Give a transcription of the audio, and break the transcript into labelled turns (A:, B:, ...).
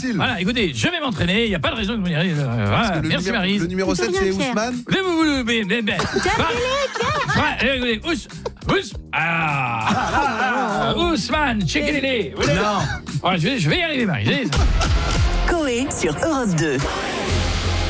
A: facile.
B: Voilà, écoutez, je vais m'entraîner, il n'y a pas de raison que vous n'y arriviez. Voilà, merci Maryse.
A: Le numéro 7, c'est Ousmane.
B: Ousmane, checkez-les.
C: Non.
B: Je vais y arriver, Maryse.
D: Coé sur Europe 2.